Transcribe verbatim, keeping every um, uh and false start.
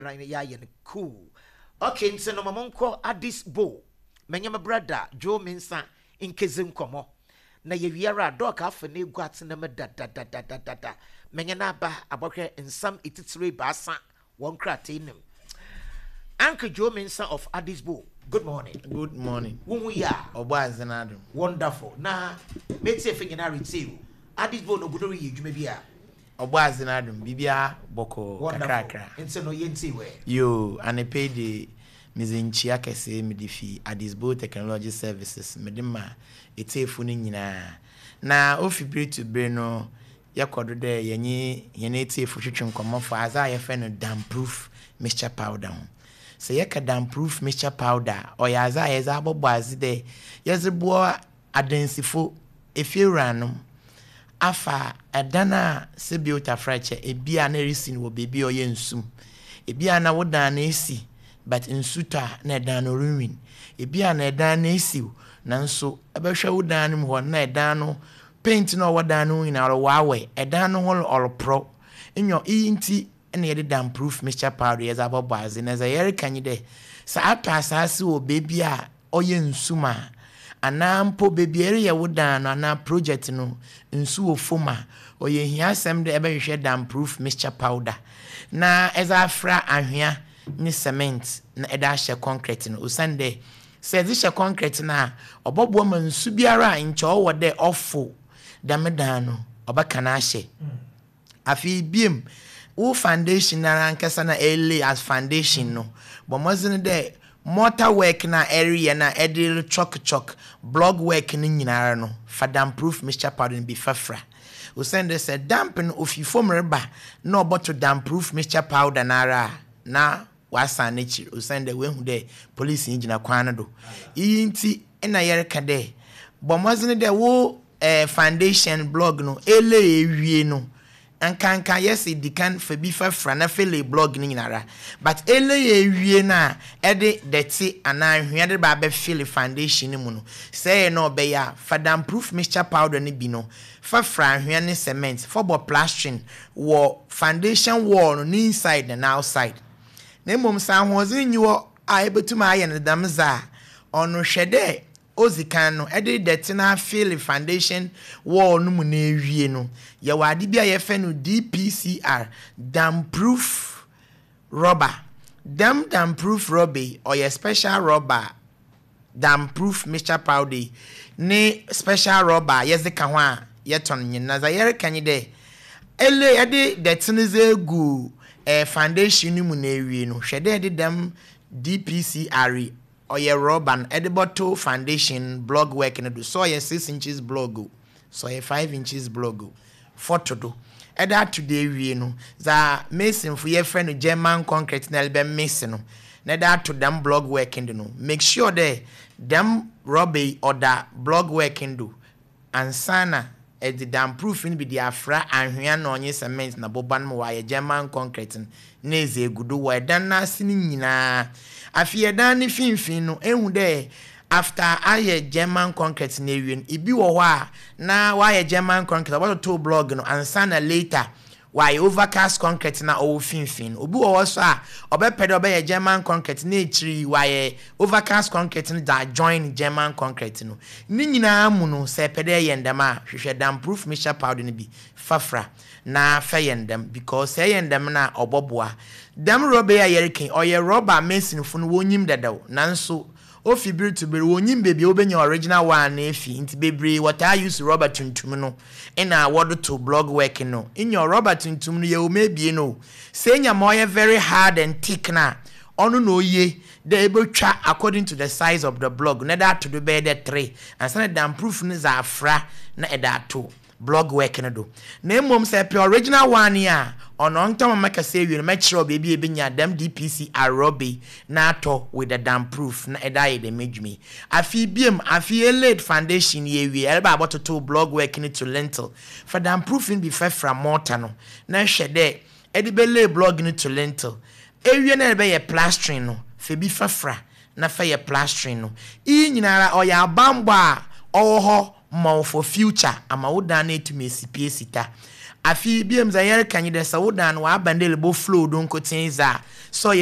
right ya yen cool. Okay, so no mamonko Addis Bo. Menye my brother Joe Mensa in kezim komo. Na ye wiara dog half ne gwat na me da da da da da da da. Menye na ba aboke in some ititire basa one krate nim. Uncle Joe Mensa of Addis Bo. Good morning. Good morning. Who we are? Obazenado. Wonderful. Na make say thing na retail. Addis Bo no budori yedwuma bia. Obazenado bibia boko kakrakra. Ense no yenti we. Yo, ane pay the mizinchia kese medifi Addis Bo Technology Services medima etefu ni nyina. Na ofibiri to bre no yakodo de yenye yene etefu twetwe nkomofo aza ye fe no damp proof mixture powder. Se yeka damp proof mixture powder o ya aza ye za abobo azide yezebo adensifo efiranum afa adana sebiota frache ebia na resin wo bebi oye nsum ebia na woda na esi but nsuta na edan no ruin ebia na edan na esi nanso ebehwe woda no ho na edan no paint no woda no ina ro wawe edan no ho oro pro enyo inti na yede damp proof mixture powder yeza abobo azi na za yere kanyide sa apasase wo bebi a oye nsuma anampo bebiere ye woda no na project no nsu ofoma oye hia asem de ebe hwehwe damp proof mixture powder na eza afra ahwea ni cement na eda hye concrete no usande se ezi hye concrete na obobo ma nsu biara nche owo de ofo damedan no obaka na hye afi biem wo foundation na ankasa na ele as foundation no bomozin de mortar work na area na edil chok chok blog work ni nyinara no fa damp proof mixture powder bi fafra we send us a dampen ofifo mreba na oboto damp proof mixture powder na ara na wasa na chi we send we hu de police engine kwan do yinti na yere ka de bomozin de wo eh, foundation blog no ele ewie no ankanka yes dikan fa bi fafra na fele blog ni nyinara but ele ewie na ede deti ana hwia de ba be fele foundation ni mu no say no be ya fa damp proof mixture powder ni bi no fafra hwia ni cement for bo plastering wo foundation wall no ni inside and outside na mom sa hoze nyiwo a ebetuma aye ne damza onu hwede ozikan no ede deti na fele foundation wall no mu na ewie no ye wade bia ye fe no D P C R damp proof rubber dam damp proof rubber or your special rubber damp proof mixture powder ne special rubber yes the kan ho a ye ton nyina za ye rekan de ele ede deti ne zegu eh foundation ni mu na ewie no hwede ede dam D P C R or your rubber and edible foundation blog work and do so your six inches blog so your five inches blog photo do eda today we no za mason for your friend German concrete na be mason no na that to them blog working do no make sure that them rubber or that blog working do and sana e the damp proof in be the afra anhwea na onye cement na boban mo wa German concrete na eze gudu wa dan na sini nyina afie dan ni finfin no ehu de after aye German concrete na ewien ibi wo ho a na wa German concrete about to blog no ansana later why overcast concrete na o finfin obi wo so a obepede obe German concrete na echiri why overcast concrete no da join German concrete no ni nyina amu no se pede yendama hwehwe damp proof mixture powder ni bi fafra na fayendam because sayendam na oboboa dam rubber ya yerken oye rubber mason fu no wonyim dadaw nanso ofibiri to be wonyim baby obenya original one na efi nti bebre what I use rubber tuntum no ina award to blog work no in your rubber tuntum no ye o mebie no say nya moye very hard and thick na onu no ye they able try according to the size of the blog na that to do be the three and say damp proof ni za afra na eda to blog work no do na mom say pe original one ya ono ntama maka say we make sure baby ebenya dem D P C arobi na to with the damp proof na eda ye de medjumi afi biem afi laid foundation ye we elba about to blog work ni to lentil for damp proof in be fefra mortar no na hwe de edi be lay blog ni to lentil ewie na be ye plastering no fe bi fefra na fe ye plastering no i nyinara o ya bamba o ho mo for future ama woda na etumi esipie sita afi biem za yɛre kanye de sa wodan wa abandele bo flow don kotin za so